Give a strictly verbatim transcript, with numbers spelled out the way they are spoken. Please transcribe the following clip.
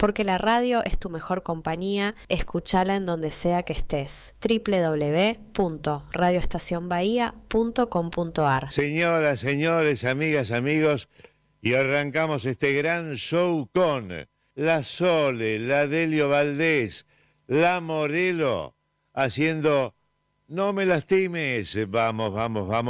porque la radio es tu mejor compañía. Escuchala en donde sea que estés. doble u doble u doble u punto radio estación bahía punto com punto a r. Señoras, señores, amigas, amigos, y arrancamos este gran show con la Sole, la Delio Valdés, la Morelo, haciendo No me lastimes. Vamos, vamos, vamos.